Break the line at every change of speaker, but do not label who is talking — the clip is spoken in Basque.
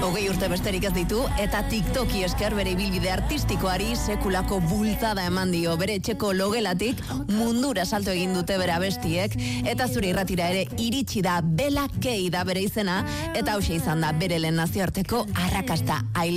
20 urte besterik ez ditu, eta TikToki esker bere ibilbide artistikoari sekulako bultzada eman dio. Bere etxeko logelatik mundura salto egin dute bere abestiek, eta zure irratira ere iritsi da. Bella Kay da bere izena, eta hauxe izan da bere lehen nazioarteko arrakasta.